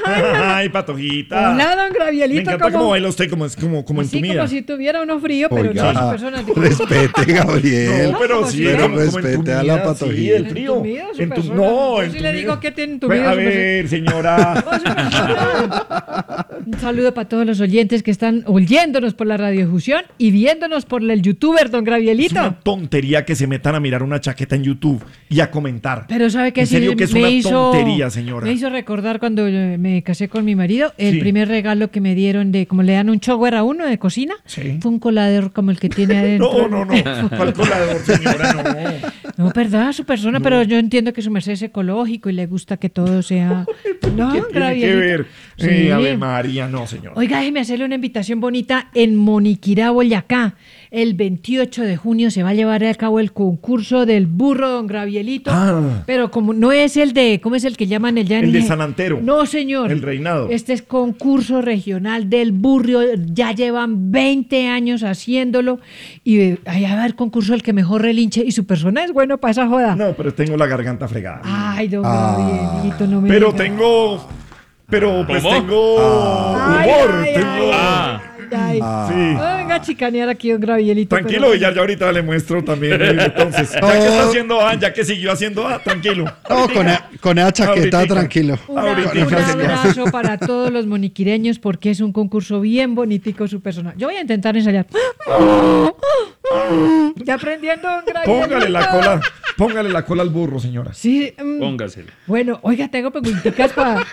Ay, Patojita. Hola, don Gravielito. Me encanta cómo baila usted, como entumida. Como si tuviera uno frío, pero Oiga, no, su persona. respete, Gabriel. No, pero sí, pero como respete a la entumida, Patojita. sí, el frío. Entumido, su Entum- persona. no, Yo sí le entumido. digo que tiene entumido A su persona. ver, señora. Oh, su persona. Un saludo para todos los oyentes que están oyéndonos por la radiodifusión y viéndonos por el youtuber, don Es Gravielito. una tontería que se metan a mirar una chaqueta en YouTube y a comentar. Pero ¿sabe qué? En serio que es una tontería, señora. Me hizo recordar cuando me casé con mi marido, el Sí. primer regalo que me dieron de, como le dan un shower a uno de cocina, Sí. fue un colador como el que tiene adentro. No. ¿Cuál colador, señora? No. No, ¿verdad? Su persona, pero yo entiendo que su merced es ecológico y le gusta que todo sea... No, ¿Qué tiene que Gravielito. ver? Sí. Ave María, no, señor. Oiga, déjeme hacerle una invitación bonita en Moniquirá, Boyacá. El 28 de junio se va a llevar a cabo el concurso del burro, don Gravielito. Ah. Pero como no es el de, ¿cómo es el que llaman el ya? El de San Antero. No, señor. El Reinado. Este es concurso regional del burro. Ya llevan 20 años haciéndolo. Y ahí va a haber concurso el que mejor relinche. Y su persona es bueno para esa joda. No, pero tengo la garganta fregada. Ay, don Gravielito, no me Pero diga. tengo. Pero pues ¿Cómo? tengo Ay, humor. ay, tengo. ay, ay. Sí. No venga a chicanear aquí, don Gravielito. Tranquilo, pero- ya ahorita le muestro también. Entonces, ya que está haciendo A, ya que siguió haciendo A, tranquilo. No, con esa chaqueta, Ahoritica. tranquilo. Ahorita, Un señor. abrazo para todos los moniquireños porque es un concurso bien bonitico su persona. Yo voy a intentar ensayar. Ya aprendiendo, don Gravielito. Póngale la cola al burro, señora. Sí. Póngaselo. Bueno, oiga, traigo preguntitas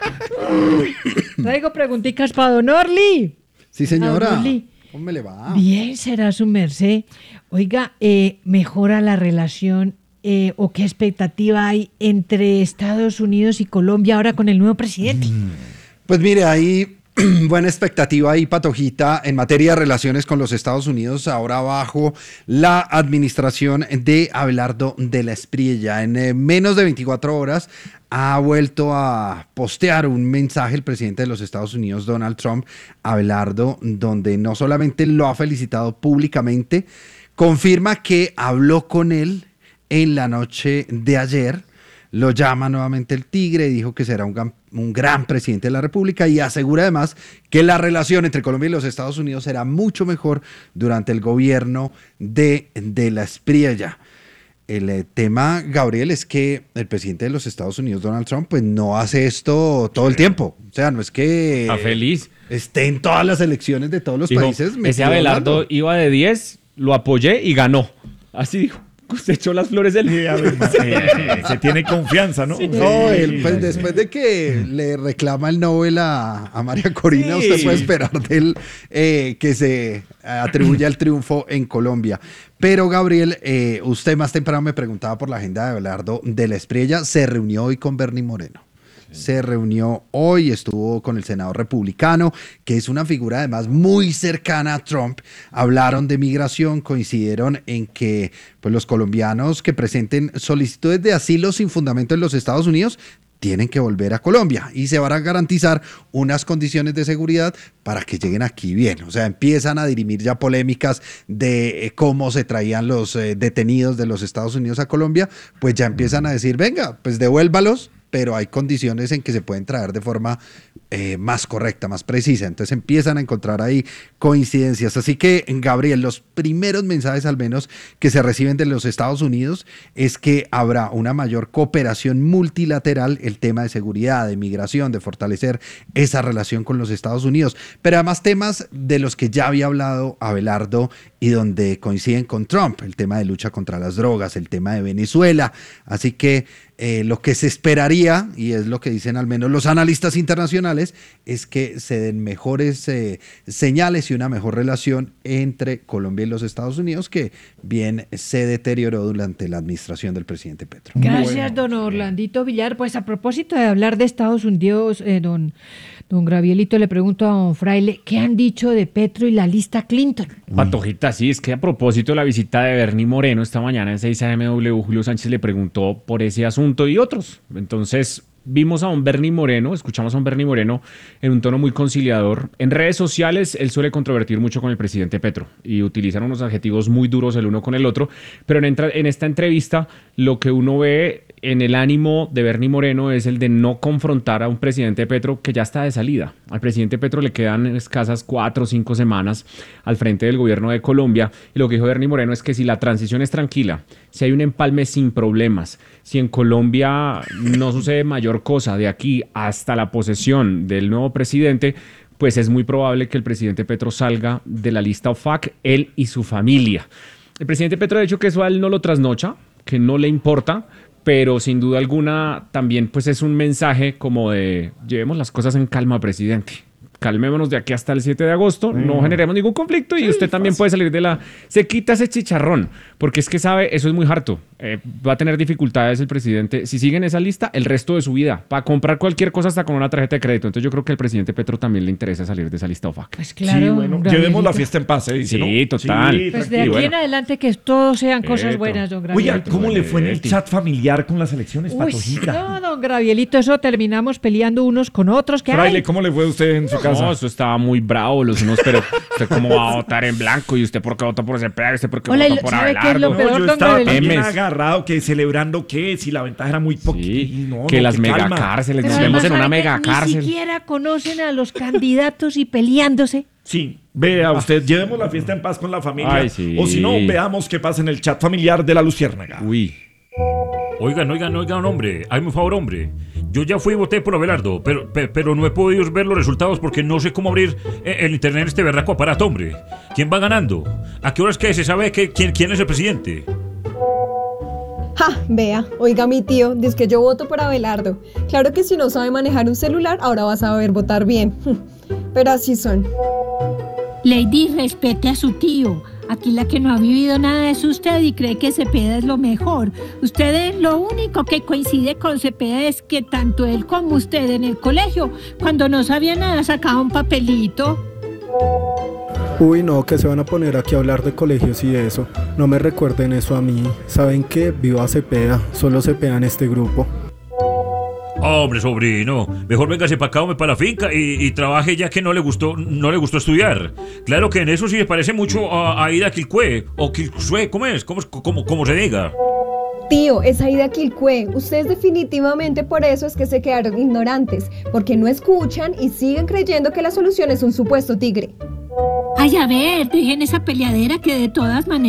para don Orly. Sí, señora. Ah, Luli. ¿Cómo me le va? Bien, será su merced. Oiga, ¿mejora la relación o qué expectativa hay entre Estados Unidos y Colombia ahora con el nuevo presidente? Pues mire, hay buena expectativa ahí, Patojita, en materia de relaciones con los Estados Unidos, ahora bajo la administración de Abelardo de la Espriella. En menos de 24 horas ha vuelto a postear un mensaje el presidente de los Estados Unidos, Donald Trump, Abelardo, donde no solamente lo ha felicitado públicamente, confirma que habló con él en la noche de ayer. Lo llama nuevamente el Tigre, dijo que será un gran presidente de la República y asegura además que la relación entre Colombia y los Estados Unidos será mucho mejor durante el gobierno de la Espriella. El tema, Gabriel, es que el presidente de los Estados Unidos, Donald Trump, pues no hace esto todo el tiempo. O sea, no es que Está feliz. esté en todas las elecciones de todos los Dijo, países. ese metido Abelardo hablando. iba de 10, lo apoyé y ganó. Así dijo. Usted echó las flores del... Sí, Ave María, se tiene confianza, ¿no? No, Sí, él, pues sí. después de que le reclama el Nobel a María Corina, Sí. usted puede esperar de él que se atribuya el triunfo en Colombia. Pero Gabriel, usted más temprano me preguntaba por la agenda de Abelardo de la Espriella, se reunió hoy con Bernie Moreno. Se reunió hoy, estuvo con el senador republicano, que es una figura además muy cercana a Trump. Hablaron de migración, coincidieron en que pues, los colombianos que presenten solicitudes de asilo sin fundamento en los Estados Unidos tienen que volver a Colombia y se van a garantizar unas condiciones de seguridad para que lleguen aquí bien. O sea, empiezan a dirimir ya polémicas de cómo se traían los detenidos de los Estados Unidos a Colombia, pues ya empiezan a decir, venga, pues devuélvalos, pero hay condiciones en que se pueden traer de forma más correcta, más precisa. Entonces empiezan a encontrar ahí coincidencias. Así que, Gabriel, los primeros mensajes al menos que se reciben de los Estados Unidos es que habrá una mayor cooperación multilateral, el tema de seguridad, de migración, de fortalecer esa relación con los Estados Unidos. Pero además temas de los que ya había hablado Abelardo y donde coinciden con Trump, el tema de lucha contra las drogas, el tema de Venezuela. Así que lo que se esperaría, y es lo que dicen al menos los analistas internacionales, es que se den mejores señales y una mejor relación entre Colombia y los Estados Unidos, que bien se deterioró durante la administración del presidente Petro. Gracias, don Orlandito Villar. Pues a propósito de hablar de Estados Unidos, don Gravielito, le pregunto a don Fraile, ¿qué han dicho de Petro y la lista Clinton? Patojita, sí, es que a propósito de la visita de Bernie Moreno esta mañana en 6 AMW, Julio Sánchez le preguntó por ese asunto y otros. Entonces, vimos a un Bernie Moreno, escuchamos a un Bernie Moreno en un tono muy conciliador. En redes sociales él suele controvertir mucho con el presidente Petro y utilizar unos adjetivos muy duros el uno con el otro, pero en esta entrevista lo que uno ve en el ánimo de Bernie Moreno es el de no confrontar a un presidente Petro que ya está de salida. Al presidente Petro le quedan escasas 4 o 5 semanas al frente del gobierno de Colombia, y lo que dijo Bernie Moreno es que si la transición es tranquila, si hay un empalme sin problemas, si en Colombia no sucede mayor cosa de aquí hasta la posesión del nuevo presidente, pues es muy probable que el presidente Petro salga de la lista OFAC, él y su familia. El presidente Petro ha dicho que eso a él no lo trasnocha, que no le importa, pero sin duda alguna también pues es un mensaje como de llevemos las cosas en calma, presidente. Calmémonos de aquí hasta el 7 de agosto, no generemos ningún conflicto y usted también puede salir de la... Se quita ese chicharrón, porque es que sabe, eso es muy harto. Va a tener dificultades el presidente, si sigue en esa lista, el resto de su vida, para comprar cualquier cosa hasta con una tarjeta de crédito. Entonces yo creo que al presidente Petro también le interesa salir de esa lista OFAC. Pues claro. Sí, bueno, Gabrielito. llevemos la fiesta en paz, dice, ¿no? Sí, total. Sí, Pues de aquí en adelante que todos sean cosas Esto. buenas, don Oye, Gabrielito. ¿cómo le fue en el chat familiar con las elecciones, Uy, Patojita? no, don Gabrielito, eso terminamos peleando unos con otros. ¿Qué Fraile, hay? ¿cómo le fue a usted en su casa? No, eso estaba muy bravo los unos, pero usted cómo va a votar en blanco y usted por qué votó por Cepeda y usted por qué Hola, votó por ¿sabe qué es lo Abelardo. peor, No, yo don estaba Gabrielito? también Memes. agarrado, que celebrando que si la ventaja era muy poquita. Sí, No, que no, las qué calma. megacárceles, Pero nos vemos además, en una ¿sabe qué? megacárcel. Ni siquiera conocen a los candidatos y peleándose. Sí, vea usted, llevemos la fiesta en paz con la familia. Ay, sí. O si no, veamos qué pasa en el chat familiar de la Luciérnaga. Uy. Oigan, hombre, hazme un favor, hombre. Yo ya fui y voté por Abelardo, pero no he podido ver los resultados porque no sé cómo abrir el internet en este berraco aparato, hombre. ¿Quién va ganando? ¿A qué horas que se sabe quién es el presidente? Ja, vea, oiga mi tío, dice que yo voto por Abelardo. Claro que si no sabe manejar un celular, ahora va a saber votar bien. Pero así son. Lady, respete a su tío. Aquí la que no ha vivido nada es usted y cree que Cepeda es lo mejor. Usted lo único que coincide con Cepeda es que tanto él como usted en el colegio, cuando no sabía nada, sacaba un papelito. Uy, no, que se van a poner aquí a hablar de colegios y eso. No me recuerden eso a mí. ¿Saben qué? Viva Cepeda. Solo Cepeda en este grupo. Hombre, sobrino, mejor véngase para acá, hombre, para la finca y trabaje ya que no le gustó estudiar. Claro que en eso sí le parece mucho a Ida Quilcue, o Quilcue, ¿cómo es? ¿Cómo se diga? Tío, es Aida Quilcue. Ustedes definitivamente por eso es que se quedaron ignorantes, porque no escuchan y siguen creyendo que la solución es un supuesto tigre. Ay, a ver, dejen esa peleadera que de todas maneras